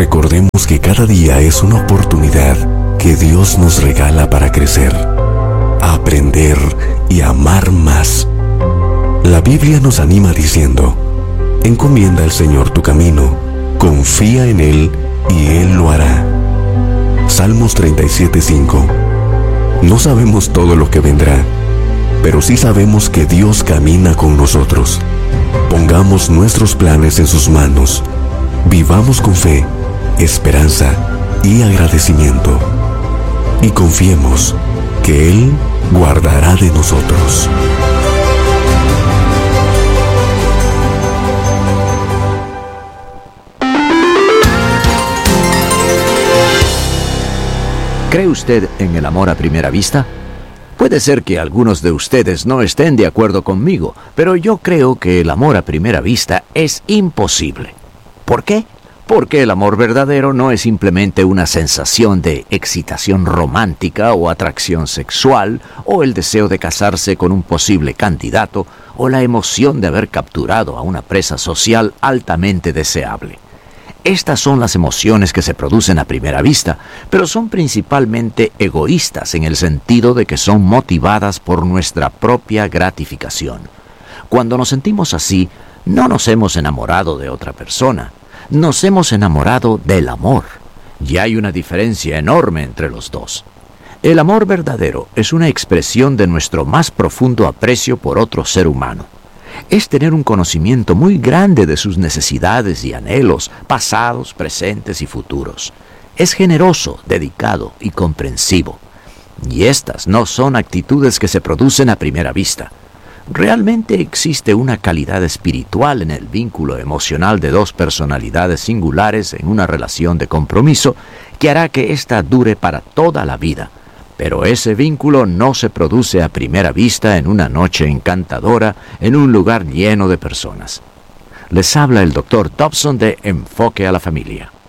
Recordemos que cada día es una oportunidad que Dios nos regala para crecer, aprender y amar más. La Biblia nos anima diciendo: encomienda al Señor tu camino, confía en Él y Él lo hará. Salmos 37:5. No sabemos todo lo que vendrá, pero sí sabemos que Dios camina con nosotros. Pongamos nuestros planes en sus manos. Vivamos con fe, esperanza y agradecimiento. Y confiemos que Él guardará de nosotros. ¿Cree usted en el amor a primera vista? Puede ser que algunos de ustedes no estén de acuerdo conmigo, pero yo creo que el amor a primera vista es imposible. ¿Por qué? Porque el amor verdadero no es simplemente una sensación de excitación romántica o atracción sexual, o el deseo de casarse con un posible candidato, o la emoción de haber capturado a una presa social altamente deseable. Estas son las emociones que se producen a primera vista, pero son principalmente egoístas en el sentido de que son motivadas por nuestra propia gratificación. Cuando nos sentimos así, no nos hemos enamorado de otra persona, nos hemos enamorado del amor. Y hay una diferencia enorme entre los dos. El amor verdadero es una expresión de nuestro más profundo aprecio por otro ser humano. Es tener un conocimiento muy grande de sus necesidades y anhelos, pasados, presentes y futuros. Es generoso, dedicado y comprensivo. Y estas no son actitudes que se producen a primera vista. Realmente existe una calidad espiritual en el vínculo emocional de dos personalidades singulares en una relación de compromiso que hará que ésta dure para toda la vida. Pero ese vínculo no se produce a primera vista en una noche encantadora en un lugar lleno de personas. Les habla el Dr. Dobson de Enfoque a la Familia.